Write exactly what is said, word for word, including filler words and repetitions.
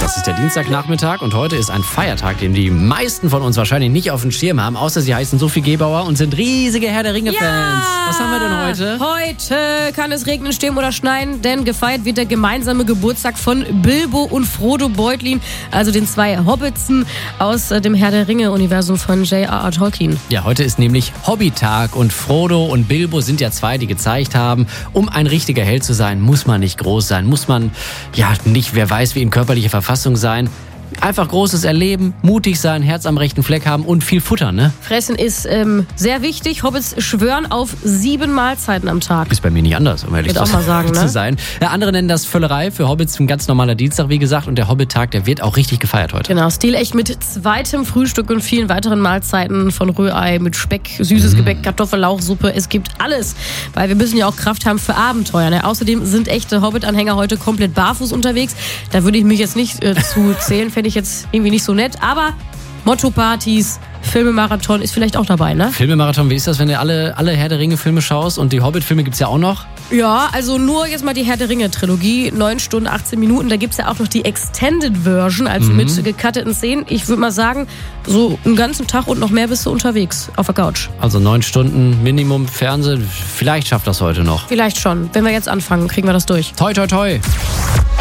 Das ist der Dienstagnachmittag und heute ist ein Feiertag, den die meisten von uns wahrscheinlich nicht auf dem Schirm haben, außer sie heißen Sophie Gebauer und sind riesige Herr der Ringe-Fans. Ja! Was haben wir denn heute? Heute kann es regnen, stürmen oder schneien, denn gefeiert wird der gemeinsame Geburtstag von Bilbo und Frodo Beutlin, also den zwei Hobbitsen aus dem Herr der Ringe-Universum von J R R. Tolkien. Ja, heute ist nämlich Hobbytag und Frodo und Bilbo sind ja zwei, die gezeigt haben, um ein richtiger Held zu sein, muss man nicht groß sein, muss man ja nicht, wer weiß, wie in körperlicher Verfassung sein. Einfach großes Erleben, mutig sein, Herz am rechten Fleck haben und viel Futter, ne? Fressen ist ähm, sehr wichtig. Hobbits schwören auf sieben Mahlzeiten am Tag. Ist bei mir nicht anders, um ehrlich Würde auch mal sagen, zu ne? sein. Ja, andere nennen das Völlerei. Für Hobbits ein ganz normaler Dienstag, wie gesagt. Und der Hobbittag, der wird auch richtig gefeiert heute. Genau, stilecht mit zweitem Frühstück und vielen weiteren Mahlzeiten von Rührei mit Speck, süßes Mm. Gebäck, Kartoffellauchsuppe. Es gibt alles, weil wir müssen ja auch Kraft haben für Abenteuer. Ne? Außerdem sind echte Hobbit-Anhänger heute komplett barfuß unterwegs. Da würde ich mich jetzt nicht äh, zu zählen, fände ich jetzt irgendwie nicht so nett. Aber Motto-Partys, Filmemarathon ist vielleicht auch dabei, ne? Filmemarathon, wie ist das, wenn du alle, alle Herr der Ringe-Filme schaust? Und die Hobbit-Filme gibt's ja auch noch. Ja, also nur jetzt mal die Herr der Ringe-Trilogie, neun Stunden, achtzehn Minuten. Da gibt's ja auch noch die Extended Version, also Mhm. mit gecutteten Szenen. Ich würde mal sagen, so einen ganzen Tag und noch mehr bist du unterwegs auf der Couch. Also neun Stunden Minimum Fernsehen. Vielleicht schafft das heute noch. Vielleicht schon. Wenn wir jetzt anfangen, kriegen wir das durch. Toi, toi, toi.